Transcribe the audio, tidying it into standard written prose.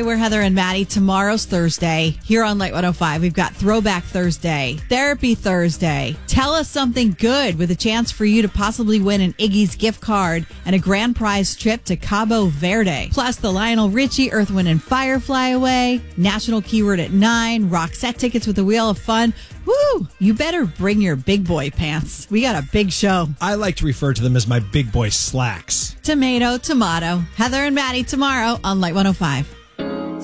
Hey, we're Heather and Maddie. Tomorrow's Thursday. Here on Light 105, we've got Throwback Thursday, Therapy Thursday, Tell Us Something Good with a chance for you to possibly win an Iggy's gift card and a grand prize trip to Cabo Verde. Plus the Lionel Richie, Earth, Wind, and Fire Flyaway, National Keyword at 9, Roxette tickets with the Wheel of Fun. Woo! You better bring your big boy pants. We got a big show. I like to refer to them as my big boy slacks. Tomato, tomato. Heather and Maddie tomorrow on Light 105.